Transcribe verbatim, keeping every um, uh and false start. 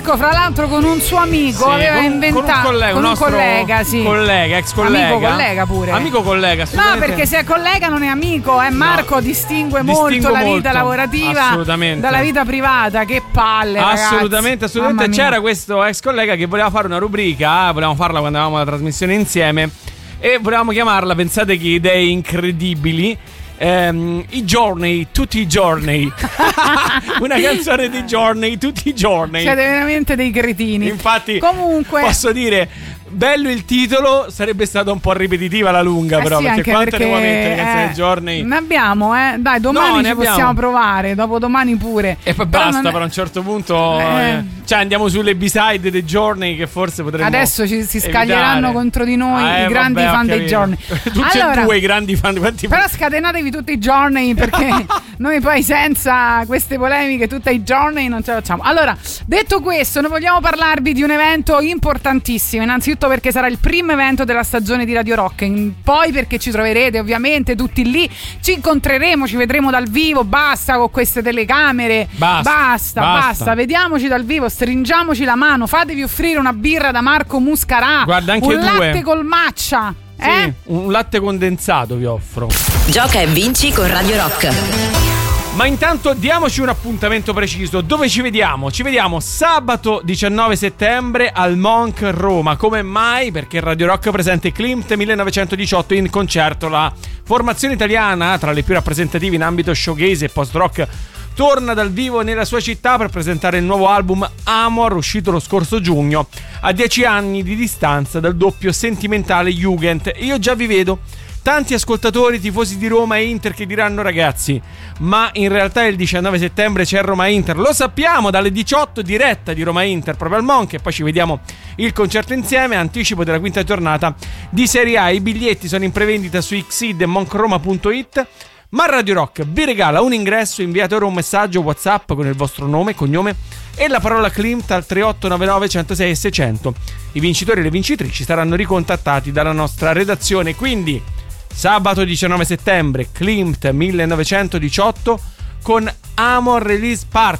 Marco, fra l'altro, con un suo amico sì, aveva con, inventato con un collega, con un un collega, sì. collega, ex collega. Amico collega pure. Amico collega, no, perché se è collega non è amico, eh. Marco no, distingue molto la vita molto. lavorativa dalla vita privata. Che palle, assolutamente, ragazzi. assolutamente. C'era questo ex collega che voleva fare una rubrica, volevamo farla quando avevamo la trasmissione insieme e volevamo chiamarla, pensate che idee incredibili, Um, i giorni, tutti i giorni. Una canzone di giorni, tutti i giorni. Siete veramente dei cretini. Infatti, comunque posso dire, bello il titolo, sarebbe stata un po' ripetitiva alla lunga, eh però sì, perché quante perché, ne vuoi mettere le canzoni eh, dei giorni? Ne abbiamo, eh. Dai, domani no, ci abbiamo. possiamo provare, dopodomani pure. E poi però basta, non... però a un certo punto eh. cioè andiamo sulle B-side dei giorni che forse potremmo adesso ci si scaglieranno evitare. contro di noi ah, eh, i grandi vabbè, fan dei giorni. Tutti allora, e due i grandi fan. Quanti... Però scatenatevi tutti i giorni, perché noi poi senza queste polemiche tutti i giorni non ce la facciamo. Allora, detto questo, noi vogliamo parlarvi di un evento importantissimo. Innanzitutto perché sarà il primo evento della stagione di Radio Rock, poi perché ci troverete ovviamente tutti lì, ci incontreremo, ci vedremo dal vivo. Basta con queste telecamere, basta, basta, basta. basta. Vediamoci dal vivo, stringiamoci la mano, fatevi offrire una birra da Marco Muscarà. Guarda, anche un due. latte col matcha. Sì, eh? un latte condensato vi offro. Gioca e vinci con Radio Rock. Ma intanto diamoci un appuntamento preciso. Dove ci vediamo? Ci vediamo sabato diciannove settembre al Monk Roma. Come mai? Perché Radio Rock presenta i Klimt millenovecentodiciotto in concerto. La formazione italiana, tra le più rappresentative in ambito showgaze e post-rock, torna dal vivo nella sua città per presentare il nuovo album Amor, uscito lo scorso giugno, a dieci anni di distanza dal doppio sentimentale Jugend. Io già vi vedo tanti ascoltatori tifosi di Roma e Inter che diranno: ragazzi, ma in realtà il diciannove settembre c'è Roma Inter. Lo sappiamo, dalle diciotto diretta di Roma Inter proprio al Monk, e poi ci vediamo il concerto insieme, anticipo della quinta giornata di Serie A. I biglietti sono in prevendita su xid e monkroma punto it. Ma Radio Rock vi regala un ingresso. Inviate ora un messaggio WhatsApp con il vostro nome, cognome e la parola Klimt al tre otto nove nove uno zero sei seicento. I vincitori e le vincitrici saranno ricontattati dalla nostra redazione. Quindi sabato diciannove settembre Klimt millenovecentodiciotto con Amor Release Party.